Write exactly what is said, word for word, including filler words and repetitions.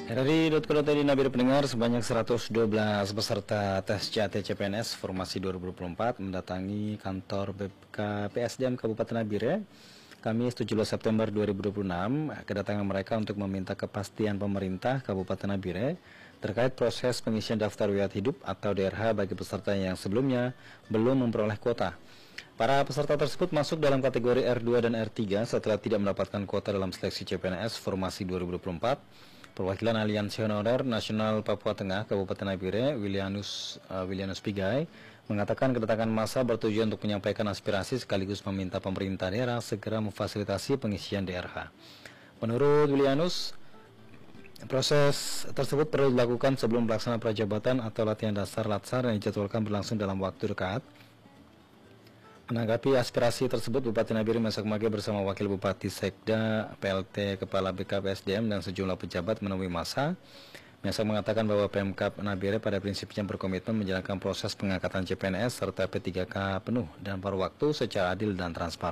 R R I titik co titik I D Nabire pendengar, sebanyak seratus dua belas peserta tes C A T C P N S Formasi dua ribu dua puluh empat mendatangi kantor B K P S D M Kabupaten Nabire Kamis tujuh belas September dua ribu dua puluh enam. Kedatangan mereka untuk meminta kepastian pemerintah Kabupaten Nabire terkait proses pengisian daftar riwayat hidup atau D R H bagi peserta yang sebelumnya belum memperoleh kuota. Para peserta tersebut masuk dalam kategori R dua dan R tiga setelah tidak mendapatkan kuota dalam seleksi C P N S Formasi dua ribu dua puluh empat. Perwakilan Aliansi Honorer Nasional Papua Tengah Kabupaten Nabire, Willianus uh, Willianus Pigai, mengatakan kedatangan massa bertujuan untuk menyampaikan aspirasi sekaligus meminta pemerintah daerah segera memfasilitasi pengisian D R H. Menurut Willianus, proses tersebut perlu dilakukan sebelum pelaksanaan prajabatan atau latihan dasar latsar yang dijadwalkan berlangsung dalam waktu dekat. Menanggapi aspirasi tersebut, Bupati Nabire Mesak Mage bersama Wakil Bupati Sekda, P L T, Kepala B K P S D M, dan sejumlah pejabat menemui massa. Mesak mengatakan bahwa Pemkab Nabire pada prinsipnya berkomitmen menjalankan proses pengangkatan C P N S serta P tiga K penuh dan paruh waktu secara adil dan transparan.